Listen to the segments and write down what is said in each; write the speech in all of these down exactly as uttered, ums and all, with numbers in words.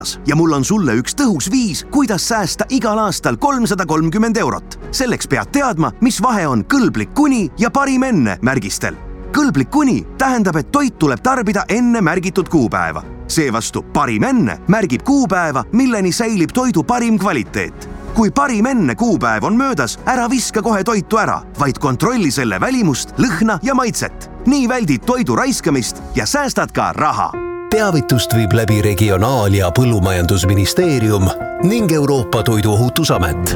ja mul on sulle üks tõhus viis, kuidas säästa igal aastal kolmsada kolmkümmend eurot. Selleks pead teadma, mis vahe on kõlblik kuni ja parim enne märgistel. Kõlblik kuni tähendab, et toit tuleb tarbida enne märgitud kuupäeva. Seevastu parim enne märgib kuupäeva, milleni säilib toidu parim kvaliteet. Kui parim enne kuupäev on möödas, ära viska kohe toitu ära, vaid kontrolli selle välimust, lõhna ja maitset. Nii väldid toidu raiskamist ja säästad ka raha. Teavitust viib läbi Regionaal- ja Põllumajandusministeerium ning Euroopa Toiduohutusamet.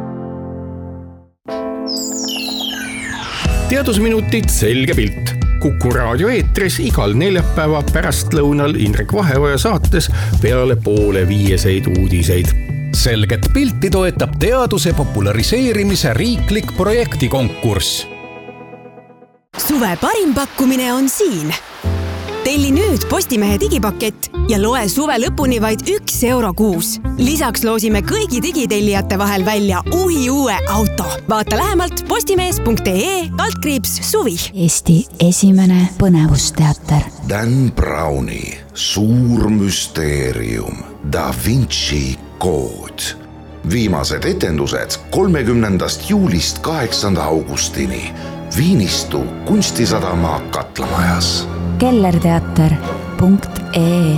Teadusminutid selge pilt. Kuku raadio eetris igal neljapäeva pärastlõunal Indrek Vaheoja saates peale poole viieseid uudiseid. Selget pilti toetab teaduse populariseerimise riiklik projektikonkurss. Suve parim pakkumine on siin. Telli nüüd Postimehe digipakett ja loe suve lõpuni vaid üks euro kuus. Lisaks loosime kõigi digitellijate vahel välja uhi uue auto. Vaata lähemalt postimees.ee kaldkriips suvi. Eesti esimene põnevusteater. Dan Browni Suur müsteerium Da Vinci kood. Viimased etendused kolmekümnendast juulist kaheksanda augustini Viinistu kunstisadama Katlamajas. kellerteater punkt ee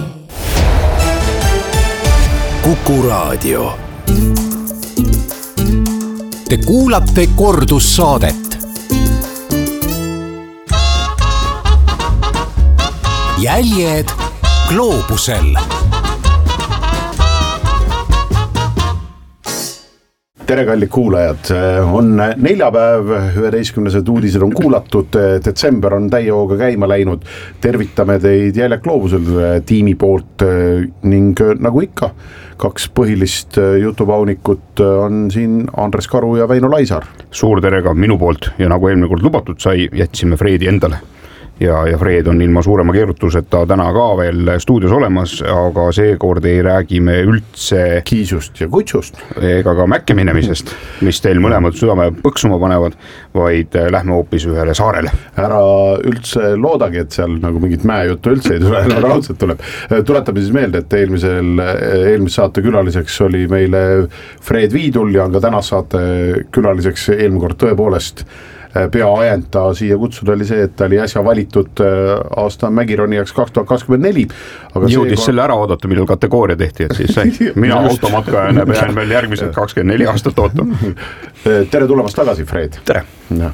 Kuku raadio. Te kuulate kordussaadet. Jäljed gloobusel. Tere kallid kuulajad, on neljapäev, üheteistkümnesed uudised on kuulatud, detsember on täiehooga käima läinud, tervitame teid Jäljed gloobusel tiimi poolt ning nagu ikka, kaks põhilist jutupaunikut on siin Andres Karu ja Väino Laisar. Suur tere ka minu poolt ja nagu eelmine kord lubatud sai, jätsime Fredi endale. Ja, ja Fred on ilma suurema keerutuseta täna ka veel stuudios olemas, aga seekord ei räägi me üldse kiisust ja kutsust ega ka mäkke minemisest, mis teil mõlemad südame põksuma panevad, vaid lähme hoopis ühele saarele. Ära üldse loodagi, et seal nagu mingit mäejuttu üldse ei tule, raudselt tuleb. Tuletame siis meelde, et eelmisel, eelmise saate külaliseks oli meile Fred Viidul ja on ka täna saate külaliseks eelmine kord tõepoolest pea ajenta siia kutsuda oli see, et ta oli äsja valitud aasta Mägironijaks kaks tuhat kakskümmend neli. Jõudis see... selle ära oodata, millal kategooria tehti, et siis sai. Mina automatkajana pean veel järgmised kakskümmend neli aastat ootama. Tere tulemast tagasi, Fred. Tere. Ja.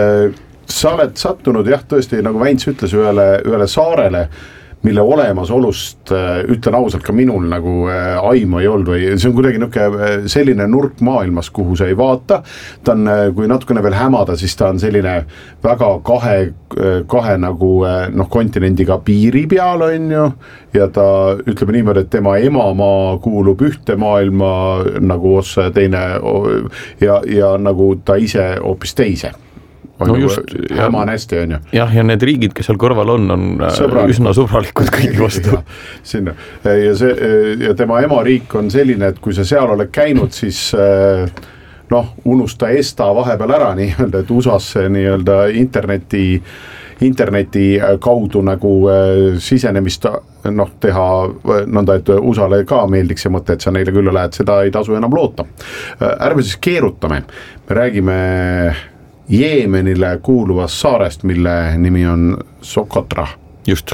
Sa oled sattunud, jah, tõesti, nagu Väints ütles, ühele, ühele saarele, mille olemasolust, ütlen ausalt ka minul nagu aimu ei olnud või see on kuidagi niisugune selline nurk maailmas, kuhu sa ei vaata. Ta on, kui natukene veel hämada, siis ta on selline väga kahe, kahe nagu noh, kontinendiga piiri peal on ju ja ta ütleb niimoodi, et tema emamaa kuulub ühte maailma nagu ossa ja teine ja, ja nagu ta ise hoopis teise. No just, häman hästi on ju. Jah, ja need riigid, kes seal kõrval on, on sõbralikud. Üsna sõbralikud kõigi vastu. Sinna. Ja, see, ja tema ema riik on selline, et kui sa seal oled käinud, siis noh, unusta esta vahepeal ära nii-öelda, et U S A-s nii-öelda interneti, interneti kaudu nagu sisenemist noh, teha nõnda, et U S A-le ka meeldiks see mõte, et sa neile külla lähed, seda ei tasu enam loota. Ärme siis keerutame. Me räägime Jeemenile kuuluvast saarest, mille nimi on Socotra. Just.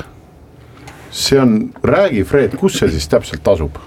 See on, räägi Fred, kus see siis täpselt tasub?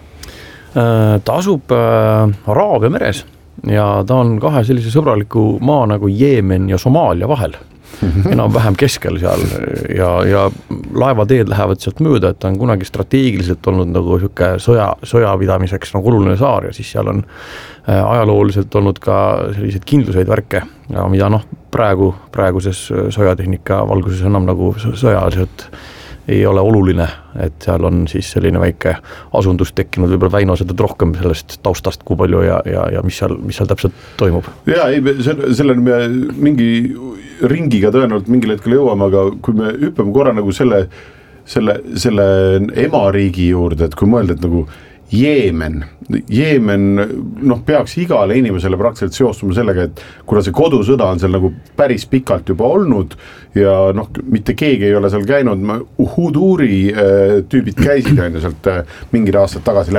Ta asub Araabia meres ja ta on kahe sellise sõbraliku maa nagu Jeemen ja Somaalia vahel. Enam vähem keskel seal ja, ja laevateed lähevad sealt mööda, et ta on kunagi strateegiliselt olnud nagu siuke sõja, sõjapidamiseks nagu oluline saar ja siis seal on ajalooliselt olnud ka selliseid kindluseid värke, mida noh, praegu, praeguses sõjatehnika valguses enam nagu sõjaliselt ei ole oluline, et seal on siis selline väike asundus tekkinud, võib-olla Väino seda rohkem sellest taustast, kui palju ja, ja, ja mis, seal, mis seal täpselt toimub. Jaa, ei, selleni me mingi ringiga tõenäoliselt mingil hetkel jõuame, aga kui me hüppame korra nagu selle, selle, selle emariigi juurde, et kui mõelda, et nagu Jeemen, Jeemen noh, peaks igale inimesele praktiliselt seostuma sellega, et kuna see kodusõda on seal nagu päris pikalt juba olnud ja noh, mitte keegi ei ole seal käinud, Uhuduri tüübid käisid on ju sealt mingid aastad tagasi